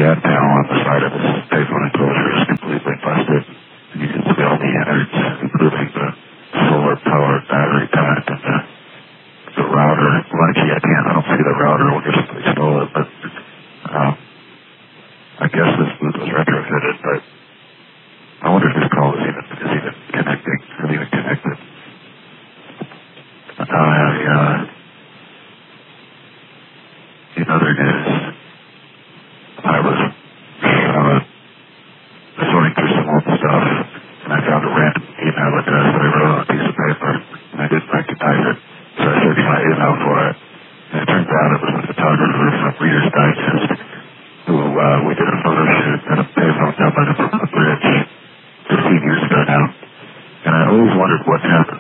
gas panel on the side of this payphone enclosure is completely busted. You can see all the innards, including the solar-powered battery pack and the router. Well, actually, I don't see the router when somebody stole it, but I guess this booth was retrofitted, but I wonder if this call is even connecting, or even connected. In other news, I was sorting through some old stuff, and I found a random email address that I wrote on a piece of paper, and I didn't recognize it, so I searched my email for it, and it turns out it was a photographer from Reader's Digest, who we did a photo shoot at a payphone down by the Brooklyn Bridge 15 years ago now, and I always wondered what happened